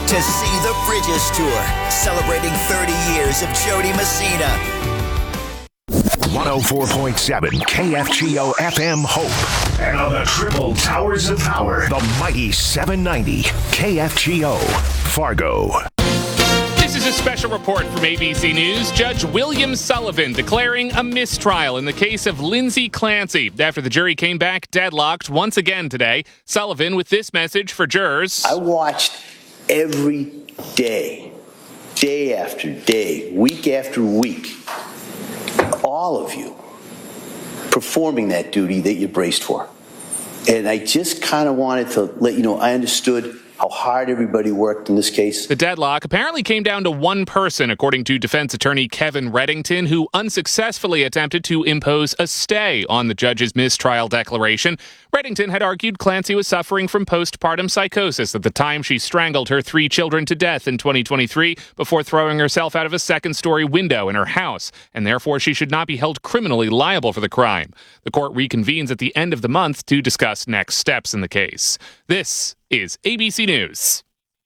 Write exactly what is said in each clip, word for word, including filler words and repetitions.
to See the Bridges Tour, celebrating thirty years of Jody Messina. one oh four point seven K F G O F M Hope. And on the triple towers of power, the mighty seven ninety K F G O Fargo. This is a special report from A B C News. Judge William Sullivan declaring a mistrial in the case of Lindsay Clancy after the jury came back deadlocked once again today. Sullivan with this message for jurors. I watched every day, day after day, week after week, all of you performing that duty that you braced for. And I just kind of wanted to let you know I understood how hard everybody worked in this case. The deadlock apparently came down to one person, according to defense attorney Kevin Reddington, who unsuccessfully attempted to impose a stay on the judge's mistrial declaration. Reddington had argued Clancy was suffering from postpartum psychosis at the time she strangled her three children to death in twenty twenty-three before throwing herself out of a second-story window in her house, and therefore she should not be held criminally liable for the crime. The court reconvenes at the end of the month to discuss next steps in the case. This is A B C News.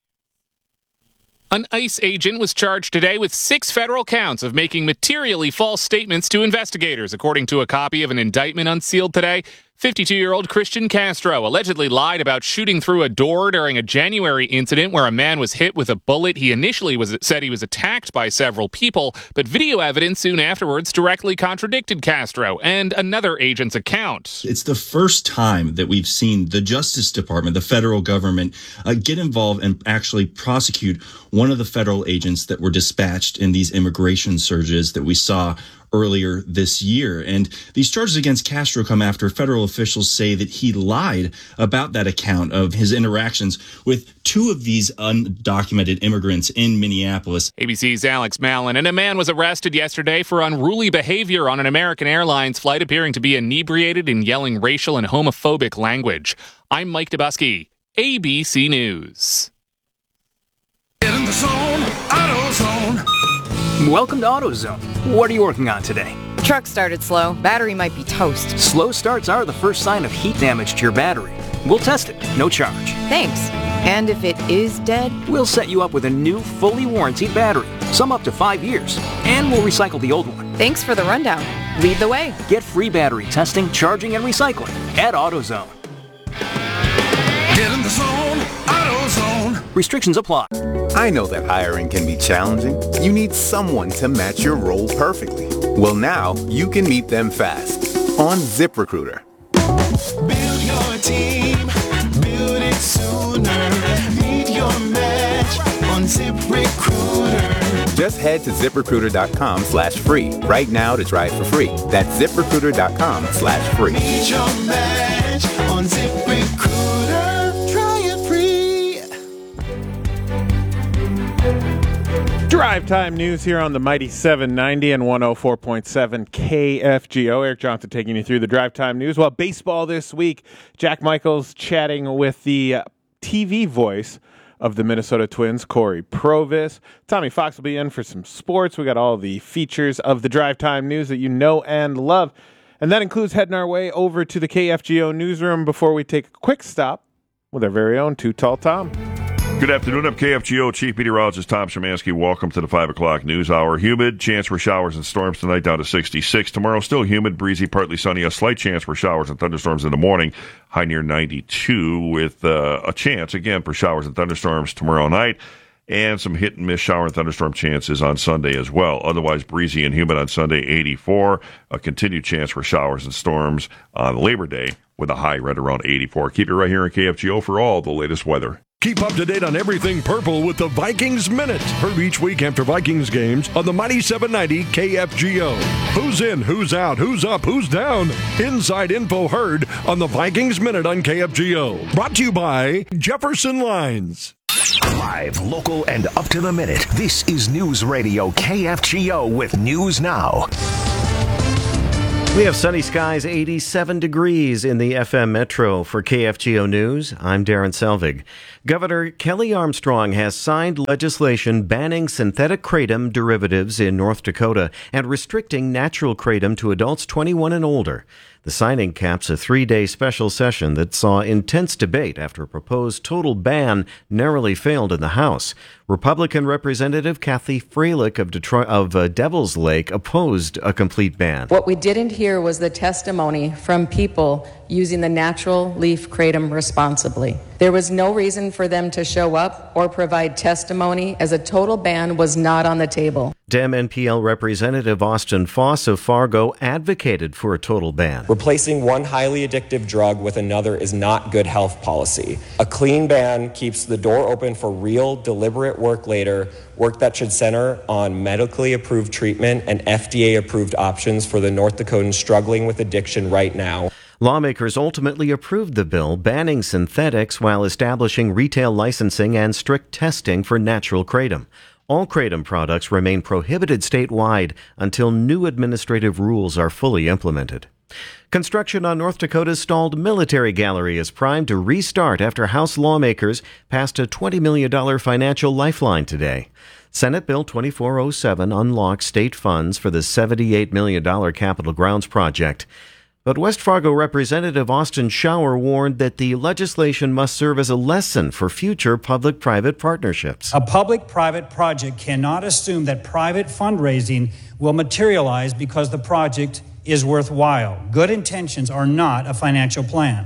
An ICE agent was charged today with six federal counts of making materially false statements to investigators, according to a copy of an indictment unsealed today. fifty-two-year-old Christian Castro allegedly lied about shooting through a door during a January incident where a man was hit with a bullet. He initially was said he was attacked by several people, but video evidence soon afterwards directly contradicted Castro and another agent's account. It's the first time that we've seen the Justice Department, the federal government, uh, get involved and actually prosecute one of the federal agents that were dispatched in these immigration surges that we saw earlier this year. And these charges against Castro come after federal officials say that he lied about that account of his interactions with two of these undocumented immigrants in Minneapolis. A B C's Alex Mallon. And a man was arrested yesterday for unruly behavior on an American Airlines flight, appearing to be inebriated and yelling racial and homophobic language. I'm Mike Dubusky, A B C News. Get in the zone, AutoZone. Welcome to AutoZone. What are you working on today? Truck started slow. Battery might be toast. Slow starts are the first sign of heat damage to your battery. We'll test it, no charge. Thanks. And if it is dead? We'll set you up with a new, fully warranted battery, some up to five years, and we'll recycle the old one. Thanks for the rundown. Lead the way. Get free battery testing, charging, and recycling at AutoZone. Get in the zone, AutoZone. Restrictions apply. I know that hiring can be challenging. You need someone to match your role perfectly. Well, now you can meet them fast on ZipRecruiter. Build your team, build it sooner. Meet your match on ZipRecruiter. Just head to ZipRecruiter.com slash free right now to try it for free. That's ZipRecruiter.com slash free. Meet your match on ZipRecruiter. Try it free. Drive Time News here on the mighty seven ninety and one oh four point seven K F G O. Eric Johnson taking you through the Drive Time News. Well, baseball this week. Jack Michaels chatting with the uh, T V voice of the Minnesota Twins, Corey Provis. Tommy Fox will be in for some sports. We got all the features of the Drive Time News that you know and love. And that includes heading our way over to the K F G O newsroom before we take a quick stop with our very own Too Tall Tom. Good afternoon. I'm K F G O Chief Meteorologist Tom Szymanski. Welcome to the five o'clock news hour. Humid, chance for showers and storms tonight down to sixty-six. Tomorrow still humid, breezy, partly sunny. A slight chance for showers and thunderstorms in the morning. High near ninety-two with uh, a chance, again, for showers and thunderstorms tomorrow night. And some hit and miss shower and thunderstorm chances on Sunday as well. Otherwise, breezy and humid on Sunday, eighty-four. A continued chance for showers and storms on Labor Day with a high right around eighty-four. Keep it right here in K F G O for all the latest weather. Keep up to date on everything purple with the Vikings Minute. Heard each week after Vikings games on the mighty seven ninety K F G O. Who's in, who's out, who's up, who's down? Inside info heard on the Vikings Minute on K F G O. Brought to you by Jefferson Lines. Live, local, and up to the minute. This is News Radio K F G O with News Now. We have sunny skies, eighty-seven degrees in the F M Metro. For K F G O News, I'm Darren Selvig. Governor Kelly Armstrong has signed legislation banning synthetic kratom derivatives in North Dakota and restricting natural kratom to adults twenty-one and older. The signing caps a three-day special session that saw intense debate after a proposed total ban narrowly failed in the House. Republican Representative Kathy Freilich of Detroit of uh, Devil's Lake opposed a complete ban. What we didn't hear was the testimony from people using the natural leaf kratom responsibly. There was no reason for them to show up or provide testimony, as a total ban was not on the table. Dem N P L Representative Austin Foss of Fargo advocated for a total ban. Replacing one highly addictive drug with another is not good health policy. A clean ban keeps the door open for real, deliberate work later, work that should center on medically approved treatment and F D A-approved options for the North Dakotans struggling with addiction right now. Lawmakers ultimately approved the bill banning synthetics while establishing retail licensing and strict testing for natural kratom. All kratom products remain prohibited statewide until new administrative rules are fully implemented. Construction on North Dakota's stalled military gallery is primed to restart after House lawmakers passed a twenty million dollars financial lifeline today. Senate Bill twenty-four oh seven unlocks state funds for the seventy-eight million dollars Capitol Grounds project. But West Fargo Representative Austin Schauer warned that the legislation must serve as a lesson for future public-private partnerships. A public-private project cannot assume that private fundraising will materialize because the project is worthwhile. Good intentions are not a financial plan.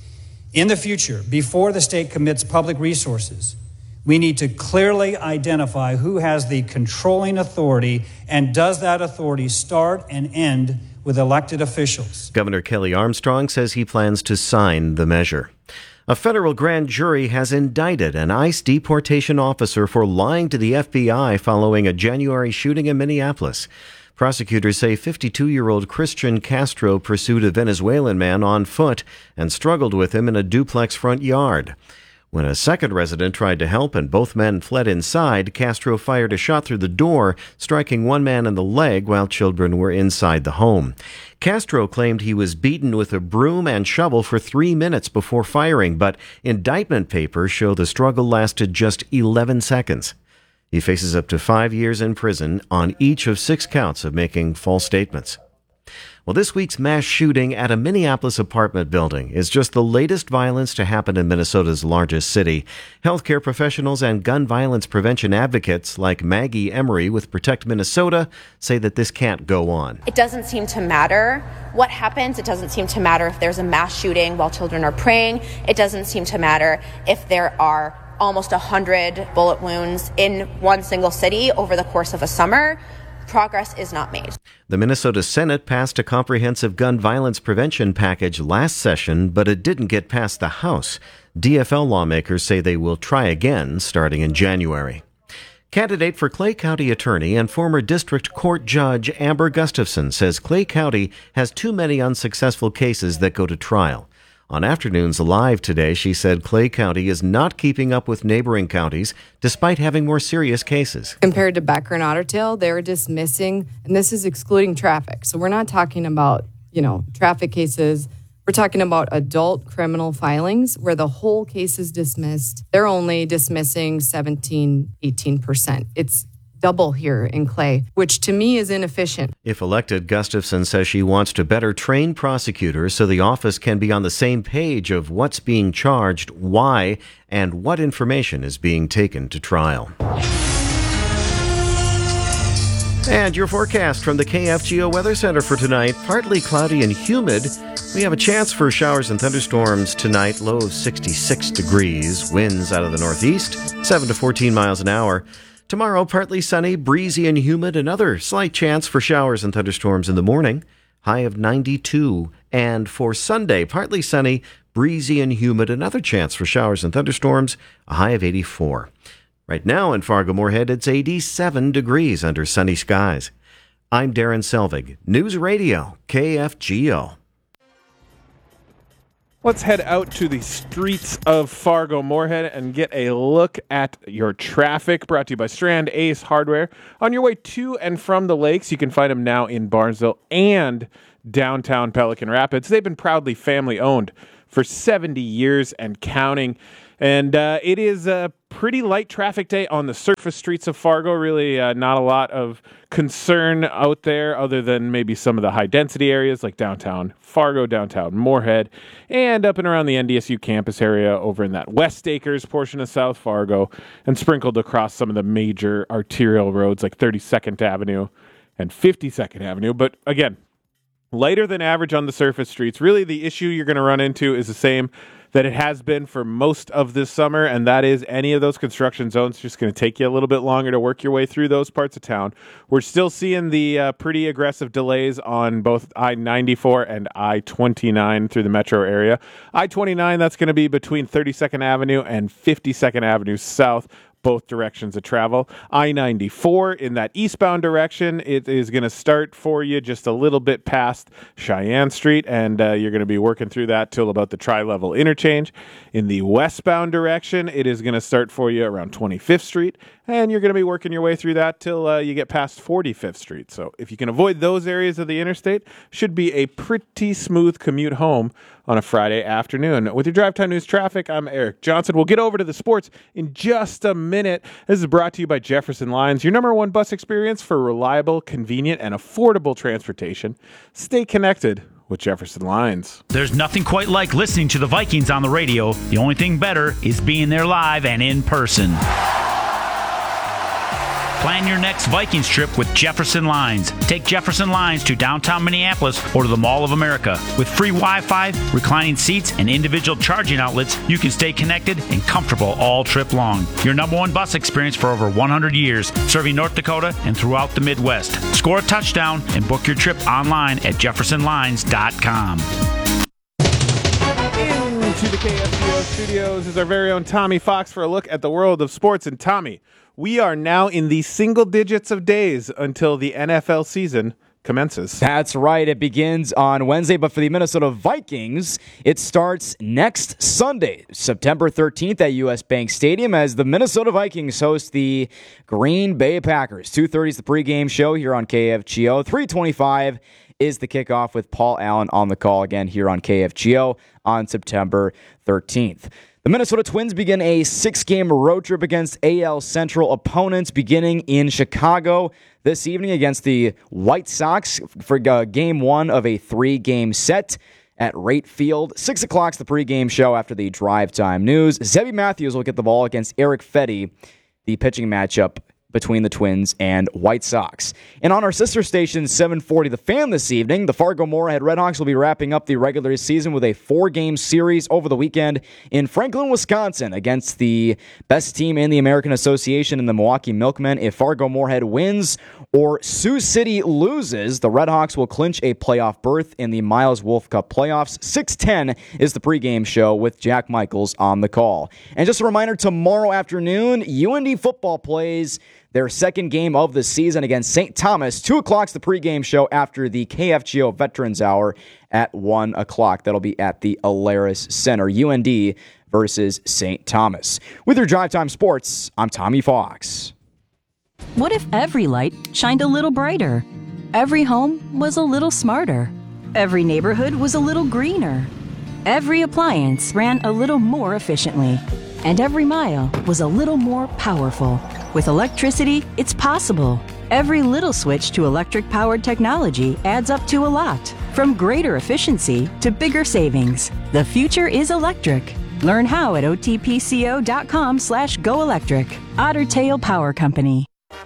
In the future, before the state commits public resources, we need to clearly identify who has the controlling authority, and does that authority start and end with elected officials. Governor Kelly Armstrong says he plans to sign the measure. A federal grand jury has indicted an ICE deportation officer for lying to the F B I following a January shooting in Minneapolis. Prosecutors say fifty-two-year-old Christian Castro pursued a Venezuelan man on foot and struggled with him in a duplex front yard. When a second resident tried to help and both men fled inside, Castro fired a shot through the door, striking one man in the leg while children were inside the home. Castro claimed he was beaten with a broom and shovel for three minutes before firing, but indictment papers show the struggle lasted just eleven seconds. He faces up to five years in prison on each of six counts of making false statements. Well, this week's mass shooting at a Minneapolis apartment building is just the latest violence to happen in Minnesota's largest city. Healthcare professionals and gun violence prevention advocates like Maggie Emery with Protect Minnesota say that this can't go on. It doesn't seem to matter what happens. It doesn't seem to matter if there's a mass shooting while children are praying. It doesn't seem to matter if there are almost one hundred bullet wounds in one single city over the course of a summer. Progress is not made. The Minnesota Senate passed a comprehensive gun violence prevention package last session, but it didn't get past the House. D F L lawmakers say they will try again starting in January. Candidate for Clay County Attorney and former District Court Judge Amber Gustafson says Clay County has too many unsuccessful cases that go to trial. On Afternoons Live today, she said Clay County is not keeping up with neighboring counties despite having more serious cases. Compared to Becker and Otter Tail, they're dismissing, and this is excluding traffic. So we're not talking about, you know, traffic cases. We're talking about adult criminal filings where the whole case is dismissed. They're only dismissing seventeen, eighteen percent. It's double here in Clay, which to me is inefficient. If elected, Gustafson says she wants to better train prosecutors so the office can be on the same page of what's being charged, why, and what information is being taken to trial. And your forecast from the K F G O Weather Center for tonight, partly cloudy and humid. We have a chance for showers and thunderstorms tonight, low of sixty-six degrees, winds out of the northeast, seven to fourteen miles an hour. Tomorrow, partly sunny, breezy and humid, another slight chance for showers and thunderstorms in the morning, high of ninety-two. And for Sunday, partly sunny, breezy and humid, another chance for showers and thunderstorms, a high of eighty-four. Right now in Fargo-Moorhead, it's eighty-seven degrees under sunny skies. I'm Darren Selvig, News Radio, K F G O. Let's head out to the streets of Fargo-Moorhead and get a look at your traffic. Brought to you by Strand Ace Hardware. On your way to and from the lakes, you can find them now in Barnesville and downtown Pelican Rapids. They've been proudly family-owned for seventy years and counting. And uh, it is a pretty light traffic day on the surface streets of Fargo. Really uh, not a lot of concern out there other than maybe some of the high-density areas like downtown Fargo, downtown Moorhead, and up and around the N D S U campus area over in that West Acres portion of South Fargo, and sprinkled across some of the major arterial roads like thirty-second Avenue and fifty-second Avenue. But again, lighter than average on the surface streets. Really, the issue you're going to run into is the same that it has been for most of this summer, and that is any of those construction zones just going to take you a little bit longer to work your way through those parts of town. We're still seeing the uh, pretty aggressive delays on both I ninety-four and I twenty-nine through the metro area. I twenty-nine, that's going to be between thirty-second Avenue and fifty-second Avenue South, both directions of travel. I ninety-four in that eastbound direction, it is going to start for you just a little bit past Cheyenne Street, and uh, you're going to be working through that till about the tri-level interchange. In the westbound direction, it is going to start for you around twenty-fifth Street, and you're going to be working your way through that till uh, you get past forty-fifth Street. So if you can avoid those areas of the interstate, should be a pretty smooth commute home on a Friday afternoon. With your Drive Time News traffic, I'm Eric Johnson. We'll get over to the sports in just a minute. This is brought to you by Jefferson Lines, your number one bus experience for reliable, convenient, and affordable transportation. Stay connected with Jefferson Lines. There's nothing quite like listening to the Vikings on the radio. The only thing better is being there live and in person. Plan your next Vikings trip with Jefferson Lines. Take Jefferson Lines to downtown Minneapolis or to the Mall of America. With free Wi-Fi, reclining seats, and individual charging outlets, you can stay connected and comfortable all trip long. Your number one bus experience for over one hundred years, serving North Dakota and throughout the Midwest. Score a touchdown and book your trip online at jefferson lines dot com. Into the K F C O studios is our very own Tommy Fox for a look at the world of sports. And Tommy, we are now in the single digits of days until the N F L season commences. That's right. It begins on Wednesday, but for the Minnesota Vikings, it starts next Sunday, September thirteenth at U S Bank Stadium as the Minnesota Vikings host the Green Bay Packers. two thirty is the pregame show here on K F G O. three twenty-five is the kickoff with Paul Allen on the call again here on K F G O on September thirteenth. The Minnesota Twins begin a six-game road trip against A L Central opponents beginning in Chicago this evening against the White Sox for uh, game one of a three-game set at Rate Field. Six o'clock's the pregame show after the drive time news. Zebby Matthews will get the ball against Eric Fetty, the pitching matchup between the Twins and White Sox. And on our sister station, seven forty The Fan this evening, the Fargo-Moorhead Redhawks will be wrapping up the regular season with a four-game series over the weekend in Franklin, Wisconsin against the best team in the American Association in the Milwaukee Milkmen. If Fargo-Moorhead wins or Sioux City loses, the Redhawks will clinch a playoff berth in the Miles Wolf Cup playoffs. six ten is the pregame show with Jack Michaels on the call. And just a reminder, tomorrow afternoon, U N D football plays their second game of the season against Saint Thomas. two o'clock's the pregame show after the K F G O Veterans Hour at one o'clock. That'll be at the Alaris Center. U N D versus Saint Thomas. With your Drive Time Sports, I'm Tommy Fox. What if every light shined a little brighter? Every home was a little smarter. Every neighborhood was a little greener. Every appliance ran a little more efficiently. And every mile was a little more powerful. With electricity, it's possible. Every little switch to electric-powered technology adds up to a lot. From greater efficiency to bigger savings. The future is electric. Learn how at otpco.com slash go electric. Otter Tail Power Company.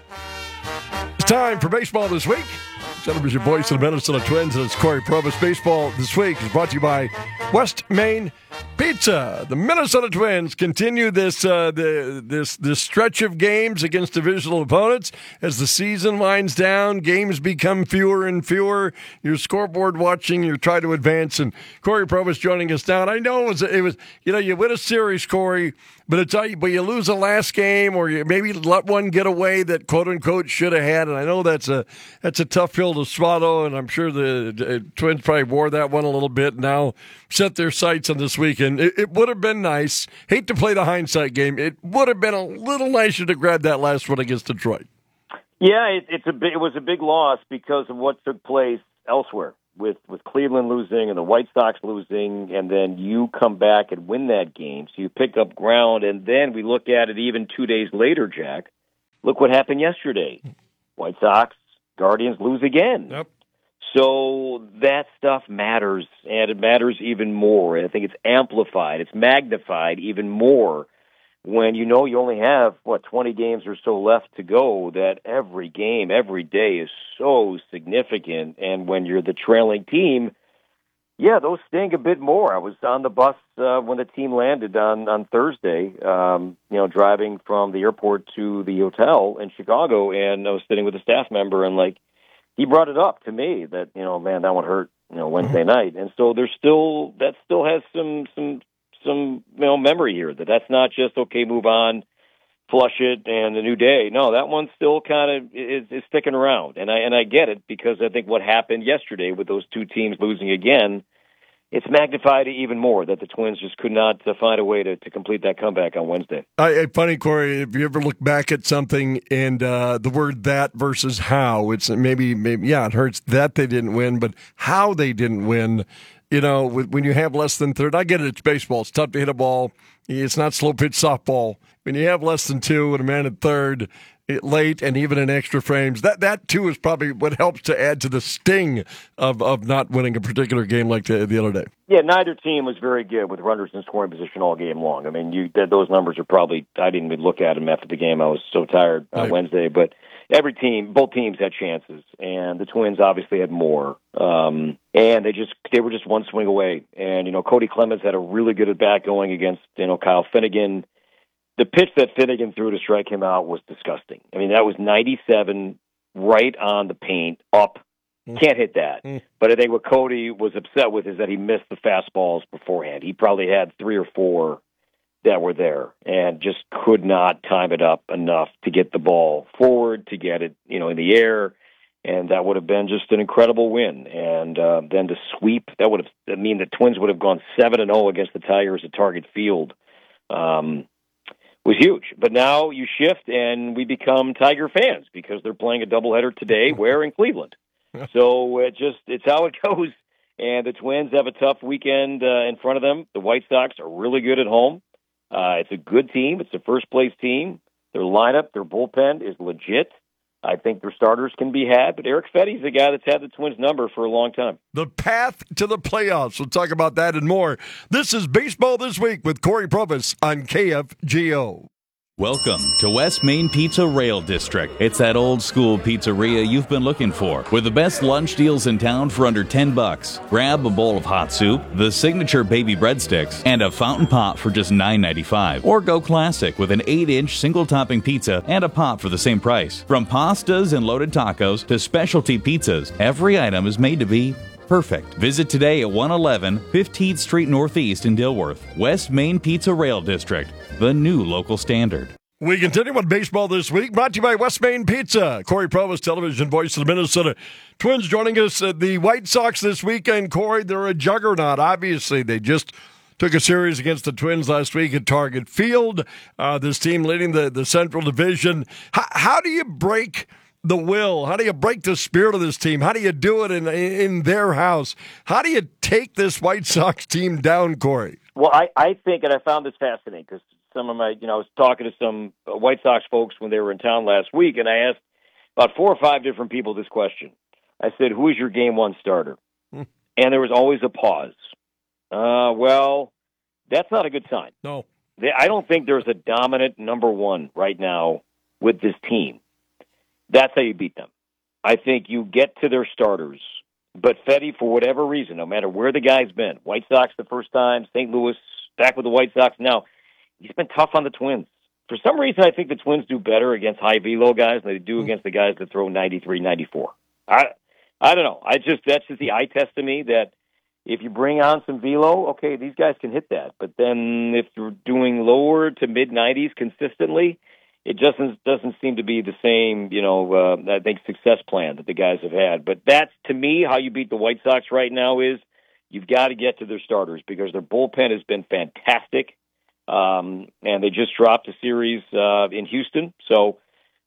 It's time for baseball this week. Gentlemen, your voice of the Minnesota Twins, and it's Corey Probus. Baseball this week is brought to you by West Main Pizza. The Minnesota Twins continue this uh, the, this this stretch of games against divisional opponents as the season winds down. Games become fewer and fewer. Your scoreboard watching, you try to advance, and Corey Probus joining us now. And I know it was it was you know you win a series, Corey, but it's but you lose the last game, or you maybe let one get away that quote unquote should have had. And I know that's a that's a tough pill to swallow, and I'm sure the, the Twins probably wore that one a little bit. Now set their sights on this weekend. It, it would have been nice. Hate to play the hindsight game. It would have been a little nicer to grab that last one against Detroit. Yeah, it, it's a big, it was a big loss because of what took place elsewhere. with, with Cleveland losing and the White Sox losing, and then you come back and win that game. So you pick up ground, and then we look at it even two days later, Jack. Look what happened yesterday. White Sox, Guardians lose again. Yep. So that stuff matters, and it matters even more. I think it's amplified, it's magnified even more when you know you only have, what, twenty games or so left to go, that every game, every day is so significant. And when you're the trailing team, yeah, those sting a bit more. I was on the bus uh, when the team landed on, on Thursday, um, you know, driving from the airport to the hotel in Chicago, and I was sitting with a staff member, and, like, he brought it up to me that, you know, man, that one hurt, you know, Wednesday night. And so there's still, that still has some, some, some, you know, memory here, that that's not just, okay, move on, flush it, and a new day. No, that one still kind of is, is sticking around. And I, and I get it, because I think what happened yesterday with those two teams losing again, it's magnified even more that the Twins just could not uh, find a way to, to complete that comeback on Wednesday. Uh, funny, Corey, if you ever look back at something and uh, the word that versus how, it's maybe, maybe, yeah, it hurts that they didn't win, but how they didn't win, you know, when you have less than third, I get it, it's baseball. It's tough to hit a ball. It's not slow pitch softball. When you have less than two and a man at third, it late and even in extra frames, that that too is probably what helps to add to the sting of, of not winning a particular game like the, the other day. Yeah, neither team was very good with runners in scoring position all game long. I mean, you those numbers are probably, I didn't even look at them after the game. I was so tired on right. Wednesday. But every team, both teams had chances, and the Twins obviously had more. Um, and they just they were just one swing away. And, you know, Cody Clemens had a really good at-bat going against, you know, Kyle Finnegan. The pitch that Finnegan threw to strike him out was disgusting. I mean, that was ninety-seven, right on the paint, up. Can't hit that. Mm. But I think what Cody was upset with is that he missed the fastballs beforehand. He probably had three or four that were there and just could not time it up enough to get the ball forward, to get it, you know, in the air. And that would have been just an incredible win. And uh, then to sweep, that would have, I mean, the Twins would have gone seven and oh against the Tigers at Target Field. Um, was huge. But now you shift and we become Tiger fans because they're playing a doubleheader today. Where? In Cleveland. So it just it's how it goes. And the Twins have a tough weekend uh, in front of them. The White Sox are really good at home. Uh, it's a good team. It's a first-place team. Their lineup, their bullpen is legit. I think their starters can be had, but Eric Fetty's the guy that's had the Twins' number for a long time. The path to the playoffs. We'll talk about that and more. This is Baseball This Week with Corey Provis on K F G O. Welcome to West Main Pizza Rail District. It's that old school pizzeria you've been looking for, with the best lunch deals in town for under ten bucks. Grab a bowl of hot soup, the signature baby breadsticks, and a fountain pop for just nine ninety-five. Or go classic with an eight inch single topping pizza and a pop for the same price. From pastas and loaded tacos to specialty pizzas, every item is made to be perfect. Visit today at one eleven fifteenth Street Northeast in Dilworth. West Main Pizza Rail District, the new local standard. We continue with Baseball This Week, brought to you by West Main Pizza. Corey Provis, television voice of the Minnesota Twins, joining us at the White Sox this weekend. Corey, they're a juggernaut. Obviously, they just took a series against the Twins last week at Target Field. Uh, this team leading the, the Central Division. How, how do you break the will? How do you break the spirit of this team? How do you do it in in their house? How do you take this White Sox team down, Corey? Well, I, I think, and I found this fascinating because some of my, you know, I was talking to some White Sox folks when they were in town last week, and I asked about four or five different people this question. I said, who is your game one starter? Hmm. And there was always a pause. Uh, well, that's not a good sign. No. They, I don't think there's a dominant number one right now with this team. That's how you beat them. I think you get to their starters. But Fetty, for whatever reason, no matter where the guy's been, White Sox the first time, Saint Louis, back with the White Sox now, he's been tough on the Twins. For some reason, I think the Twins do better against high velo guys than they do against the guys that throw ninety-three, ninety-four. I I don't know. I just That's just the eye test to me that if you bring on some velo, okay, these guys can hit that. But then if you're doing lower to mid-nineties consistently, it just doesn't, doesn't seem to be the same, you know, uh, I think, success plan that the guys have had. But that's, to me, how you beat the White Sox right now is you've got to get to their starters because their bullpen has been fantastic, um, and they just dropped a series uh, in Houston. So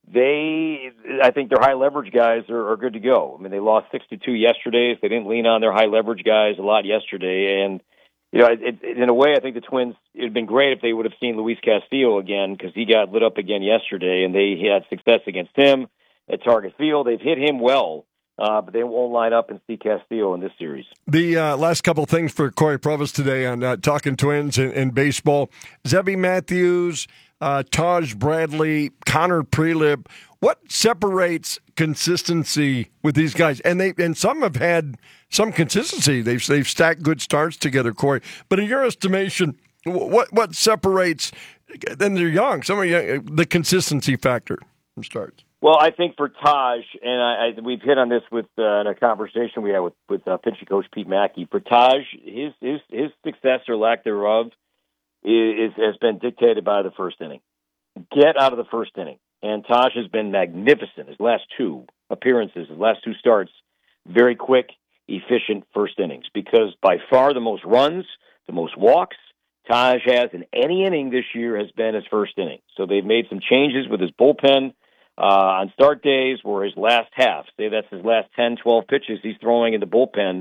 they, I think their high leverage guys are, are good to go. I mean, they lost six to two yesterday. They didn't lean on their high leverage guys a lot yesterday. And, you know, it, it, in a way, I think the Twins, it would have been great if they would have seen Luis Castillo again, because he got lit up again yesterday, and they had success against him at Target Field. They've hit him well, uh, but they won't line up and see Castillo in this series. The uh, last couple of things for Corey Provis today on uh, Talking Twins and, and baseball. Zebby Matthews, uh, Taj Bradley, Connor Prelip. What separates consistency with these guys? And they and some have had some consistency. They've they've stacked good starts together, Corey. But in your estimation, what what separates? Then they're young. Some are young, the consistency factor from starts. Well, I think for Taj, and I, I, we've hit on this with uh, in a conversation we had with with uh, pitching coach Pete Mackey. For Taj, his his his success or lack thereof is, is has been dictated by the first inning. Get out of the first inning. And Taj has been magnificent. His last two appearances, his last two starts, very quick, efficient first innings. Because by far the most runs, the most walks Taj has in any inning this year has been his first inning. So they've made some changes with his bullpen uh, on start days, where his last half, say that's his last ten, twelve pitches he's throwing in the bullpen.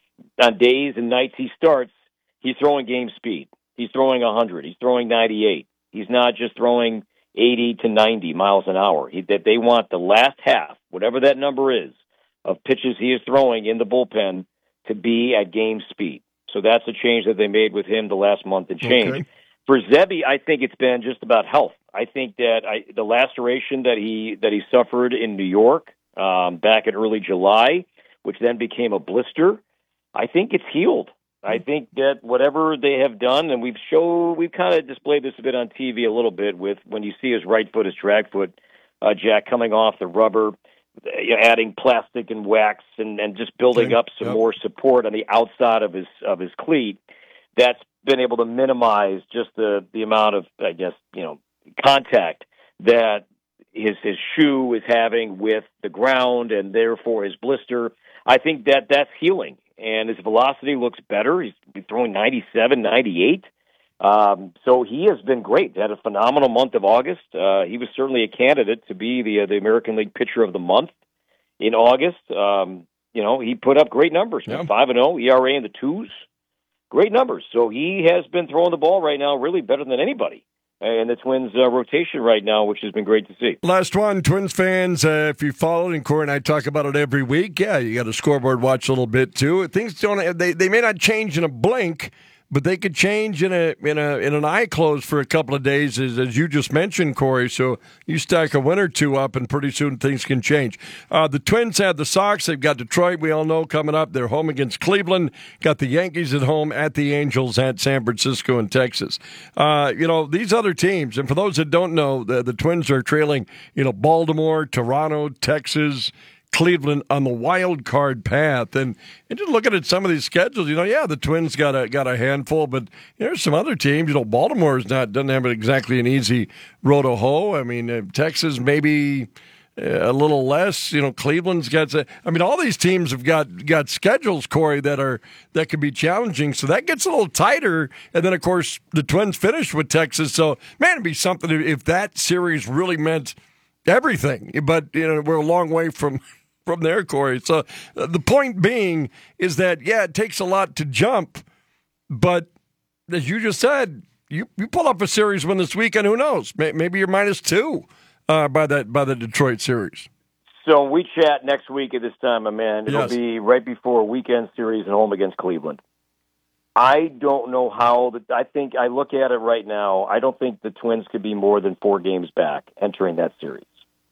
On days and nights he starts, he's throwing game speed. He's throwing one hundred. He's throwing ninety-eight. He's not just throwing eighty to ninety miles an hour. He, that they want the last half, whatever that number is, of pitches he is throwing in the bullpen to be at game speed. So that's a change that they made with him the last month and change. Okay. For Zebby, I think it's been just about health. I think that I, the laceration that he that he suffered in New York um, back in early July, which then became a blister, I think it's healed. I think that whatever they have done, and we've show we've kind of displayed this a bit on T V a little bit with when you see his right foot, his drag foot, uh, Jack, coming off the rubber, you know, adding plastic and wax, and, and just building up some yep. more support on the outside of his of his cleat. That's been able to minimize just the the amount of, I guess, you know, contact that his his shoe is having with the ground, and therefore his blister. I think that that's healing. And his velocity looks better. He's throwing ninety-seven, ninety-eight. Um, so he has been great. He had a phenomenal month of August. Uh, he was certainly a candidate to be the uh, the American League Pitcher of the Month in August. Um, you know, he put up great numbers. Yeah. five and oh, E R A in the twos. Great numbers. So he has been throwing the ball right now really better than anybody in the Twins uh, rotation right now, which has been great to see. Last one, Twins fans, uh, if you followed, and Corey and I talk about it every week, yeah, you got a scoreboard watch a little bit too. Things don't, they, they may not change in a blink, but they could change in a in a in an eye close for a couple of days, as, as you just mentioned, Corey. So you stack a win or two up, and pretty soon things can change. Uh, the Twins had the Sox. They've got Detroit, we all know, coming up. They're home against Cleveland. Got the Yankees at home, at the Angels, at San Francisco and Texas. Uh, you know, these other teams, and for those that don't know, the, the Twins are trailing, you know, Baltimore, Toronto, Texas, Cleveland on the wild card path, and, and just looking at some of these schedules, you know, yeah, the Twins got a got a handful, but there's some other teams. You know, Baltimore's not doesn't have exactly an easy road to hoe. I mean, uh, Texas maybe uh, a little less. You know, Cleveland's got. A, I mean, all these teams have got got schedules, Corey, that are that can be challenging. So that gets a little tighter, and then of course the Twins finished with Texas. So man, it'd be something if that series really meant everything. But you know, we're a long way from. From there, Corey. So uh, the point being is that, yeah, it takes a lot to jump, but as you just said, you, you pull up a series win this weekend, who knows? Maybe you're minus two uh, by that by the Detroit series. So we chat next week at this time, my man. It'll yes. be right before a weekend series at home against Cleveland. I don't know how. The, I think I look at it right now. I don't think the Twins could be more than four games back entering that series.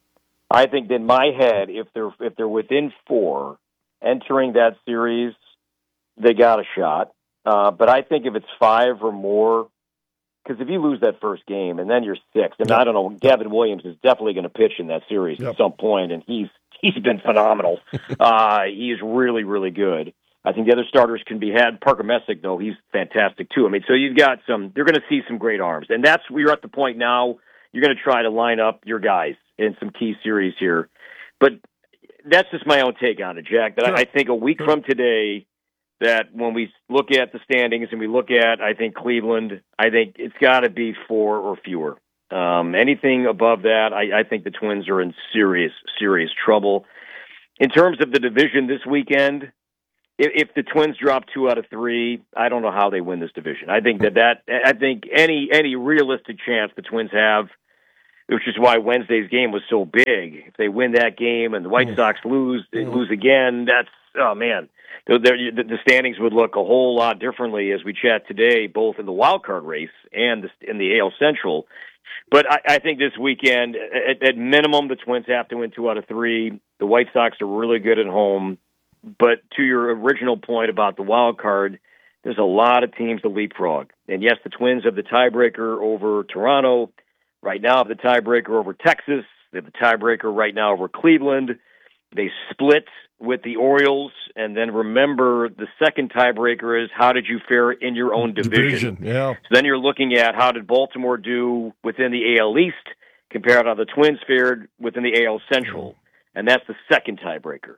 I think in my head, if they're if they're within four entering that series, they got a shot. Uh, but I think if it's five or more, because if you lose that first game and then you're six, and yep. I don't know, Gavin Williams is definitely going to pitch in that series yep. at some point, and he's he's been phenomenal. uh, he is really really good. I think the other starters can be had. Parker Messick, though, he's fantastic too. I mean, so you've got some. You're going to see some great arms, and that's we're at the point now. You're going to try to line up your guys in some key series here. But that's just my own take on it, Jack, that sure. I think a week sure. from today, that when we look at the standings and we look at, I think, Cleveland, I think it's got to be four or fewer. Um, anything above that, I, I think the Twins are in serious, serious trouble. In terms of the division this weekend, if, if the Twins drop two out of three, I don't know how they win this division. I think that, that I think any any realistic chance the Twins have, which is why Wednesday's game was so big. If they win that game and the White Sox lose, they lose again, that's, oh man, the, the, the standings would look a whole lot differently as we chat today, both in the wild card race and the, in the A L Central. But I, I think this weekend, at, at minimum, the Twins have to win two out of three. The White Sox are really good at home. But to your original point about the wild card, there's a lot of teams to leapfrog. And yes, the Twins have the tiebreaker over Toronto. Right now, have the tiebreaker over Texas. They have the tiebreaker right now over Cleveland. They split with the Orioles. And then remember, the second tiebreaker is how did you fare in your own division? Division, yeah. So then you're looking at how did Baltimore do within the A L East compared to how the Twins fared within the A L Central. And that's the second tiebreaker.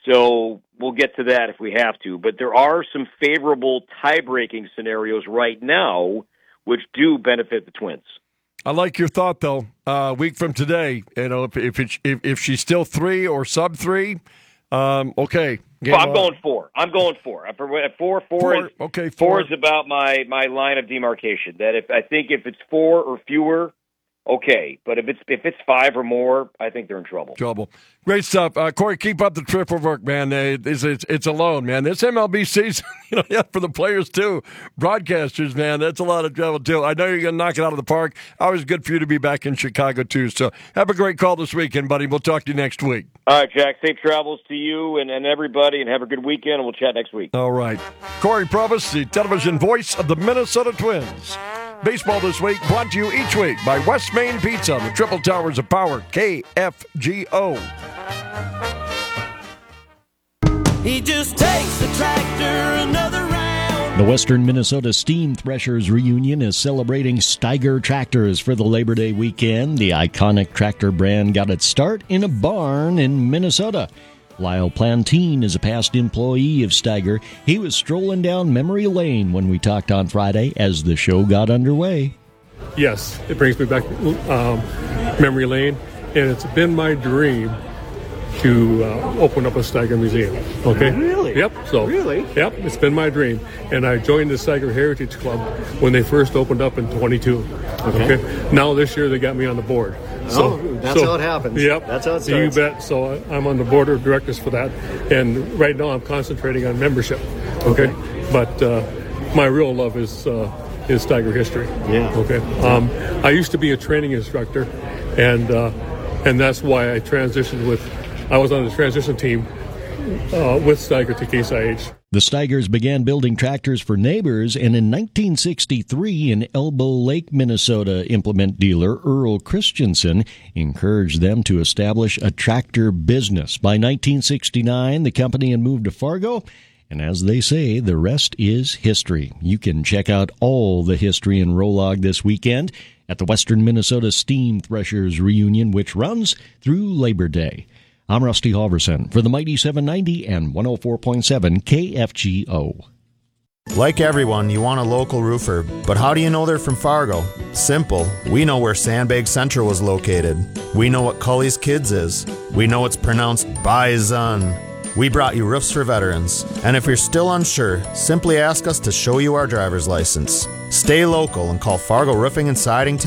So we'll get to that if we have to. But there are some favorable tie-breaking scenarios right now which do benefit the Twins. I like your thought, though. A uh, week from today, you know, if if, it's, if if she's still three or sub three, um, okay. Well, I'm on. going four. I'm going four. I'm for, four, four, four is okay. Four. Four is about my, my line of demarcation. That if I think if it's four or fewer, okay. But if it's if it's five or more, I think they're in trouble. Trouble. Great stuff, uh, Corey. Keep up the triple work, man. Uh, it's, it's it's alone, man. This M L B season, you know, yeah, for the players too, broadcasters, man. That's a lot of trouble too. I know you're gonna knock it out of the park. Always good for you to be back in Chicago too. So have a great call this weekend, buddy. We'll talk to you next week. All right, Jack. Safe travels to you and, and everybody, and have a good weekend. And we'll chat next week. All right, Corey Provis, the television voice of the Minnesota Twins. Baseball this week brought to you each week by West Main Pizza, the Triple Towers of Power, K F G O. He just takes the tractor another round. The Western Minnesota Steam Threshers reunion is celebrating Steiger tractors for the Labor Day weekend. The iconic tractor brand got its start in a barn in Minnesota. Lyle Plantine is a past employee of Steiger. He was strolling down memory lane when we talked on Friday as the show got underway. Yes, it brings me back um, memory lane, and it's been my dream to uh, open up a Steiger museum. Okay. Really? Yep. So. Really? Yep. It's been my dream, and I joined the Steiger Heritage Club when they first opened up in twenty-two. Okay. okay? Now this year they got me on the board. So, oh, that's so, how it happens. Yep. That's how it starts. You bet. So I'm on the board of directors for that, and right now I'm concentrating on membership. Okay. okay. But uh, my real love is uh, is Steiger history. Yeah. Okay. Um, I used to be a training instructor, and uh, and that's why I transitioned with. I was on the transition team uh, with Steiger to Case I H. The Steigers began building tractors for neighbors, and in nineteen sixty-three, in Elbow Lake, Minnesota, implement dealer Earl Christensen encouraged them to establish a tractor business. By nineteen sixty-nine, the company had moved to Fargo, and as they say, the rest is history. You can check out all the history in Rolog this weekend at the Western Minnesota Steam Threshers reunion, which runs through Labor Day. I'm Rusty Halverson for the Mighty seven ninety and one oh four point seven K F G O. Like everyone, you want a local roofer, but how do you know they're from Fargo? Simple. We know where Sandbag Central is located. We know what Cully's Kids is. We know it's pronounced Bison. We brought you Roofs for Veterans, and if you're still unsure, simply ask us to show you our driver's license. Stay local and call Fargo Roofing and Siding today.